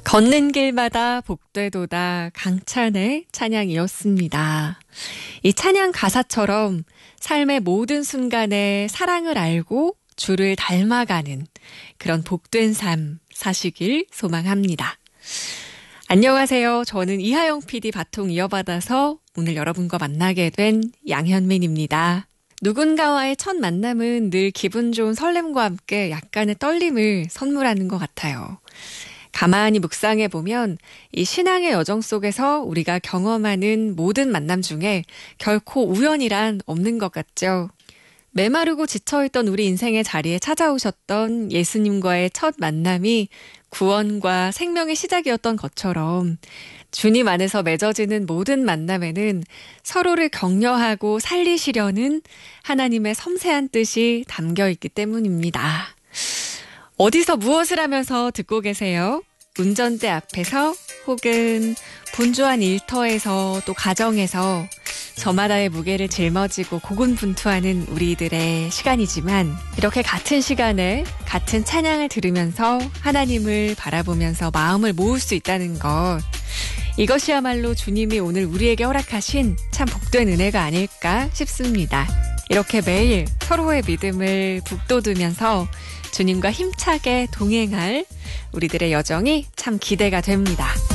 걷는 길마다 복되도다 강찬의 찬양이었습니다. 이 찬양 가사처럼 삶의 모든 순간에 사랑을 알고 주를 닮아가는 그런 복된 삶 사시길 소망합니다. 안녕하세요. 저는 이하영 PD 바통 이어받아서 오늘 여러분과 만나게 된 양현민입니다. 누군가와의 첫 만남은 늘 기분 좋은 설렘과 함께 약간의 떨림을 선물하는 것 같아요. 가만히 묵상해보면 이 신앙의 여정 속에서 우리가 경험하는 모든 만남 중에 결코 우연이란 없는 것 같죠. 메마르고 지쳐있던 우리 인생의 자리에 찾아오셨던 예수님과의 첫 만남이 구원과 생명의 시작이었던 것처럼 주님 안에서 맺어지는 모든 만남에는 서로를 격려하고 살리시려는 하나님의 섬세한 뜻이 담겨있기 때문입니다. 어디서 무엇을 하면서 듣고 계세요? 운전대 앞에서 혹은 분주한 일터에서 또 가정에서 저마다의 무게를 짊어지고 고군분투하는 우리들의 시간이지만 이렇게 같은 시간에 같은 찬양을 들으면서 하나님을 바라보면서 마음을 모을 수 있다는 것, 이것이야말로 주님이 오늘 우리에게 허락하신 참 복된 은혜가 아닐까 싶습니다. 이렇게 매일 서로의 믿음을 북돋우면서 주님과 힘차게 동행할 우리들의 여정이 참 기대가 됩니다.